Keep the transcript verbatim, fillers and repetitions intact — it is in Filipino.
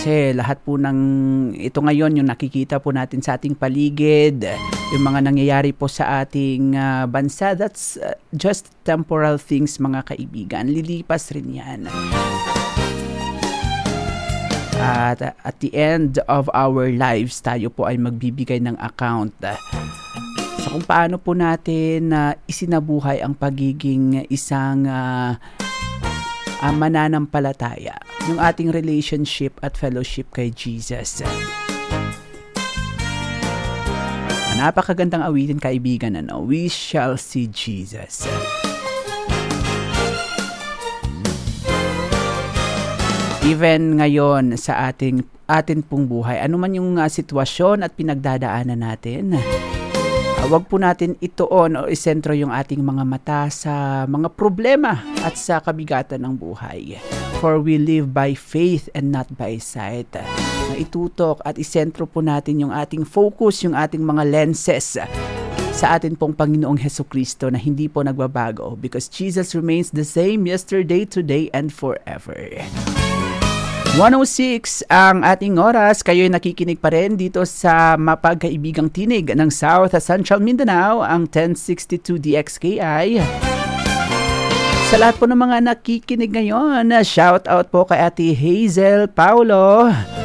Kasi lahat po ng ito ngayon, yung nakikita po natin sa ating paligid, yung mga nangyayari po sa ating uh, bansa, that's uh, just temporal things, mga kaibigan. Lilipas rin yan. At uh, at the end of our lives, tayo po ay magbibigay ng account uh, sa kung paano po natin uh, isinabuhay ang pagiging isang uh, uh, mananampalataya, yung ating relationship at fellowship kay Jesus. Napakagandang awitin, kaibigan, ano? We shall see Jesus. Even ngayon sa ating atin pong buhay, ano man yung uh, sitwasyon at pinagdadaanan natin, uh, wag po natin ituon o isentro yung ating mga mata sa mga problema at sa kabigatan ng buhay. For we live by faith and not by sight. Na itutok at isentro po natin yung ating focus, yung ating mga lenses sa atin pong Panginoong Hesukristo na hindi po nagbabago, because Jesus remains the same yesterday, today, and forever. one oh six ang ating oras. Kayo'y nakikinig pa rin dito sa mapagkaibigang tinig ng South Central Mindanao, ang ten sixty-two D X K I. Sa lahat po ng mga nakikinig ngayon, shout out po kay Ate Hazel Paulo,